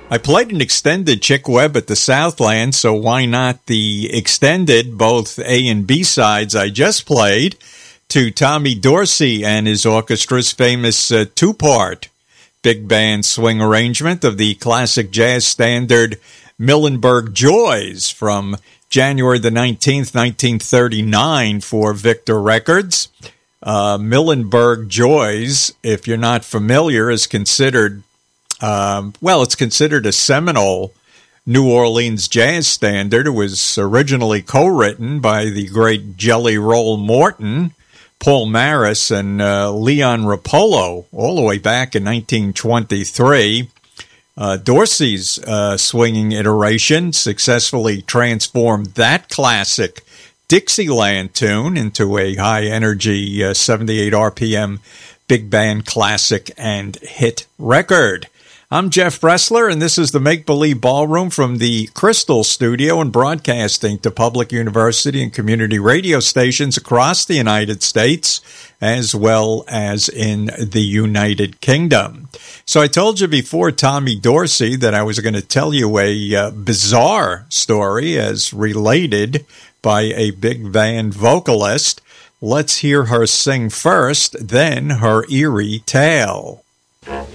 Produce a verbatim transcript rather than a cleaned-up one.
I played an extended Chick Webb at the Southland, so why not the extended, both A and B sides I just played, to Tommy Dorsey and his orchestra's famous uh, two-part big band swing arrangement of the classic jazz standard Millenberg Joys from January the nineteenth, nineteen thirty-nine for Victor Records. Uh, Millenberg Joys, if you're not familiar, is considered Um, well, it's considered a seminal New Orleans jazz standard. It was originally co-written by the great Jelly Roll Morton, Paul Maris, and uh, Leon Rapolo all the way back in nineteen twenty-three. Uh, Dorsey's uh, swinging iteration successfully transformed that classic Dixieland tune into a high-energy uh, seventy-eight R P M big band classic and hit record. I'm Jeff Bressler, and this is the Make Believe Ballroom from the Crystal Studio and broadcasting to public university and community radio stations across the United States, as well as in the United Kingdom. So I told you before Tommy Dorsey that I was going to tell you a uh, bizarre story as related by a big band vocalist. Let's hear her sing first, then her eerie tale.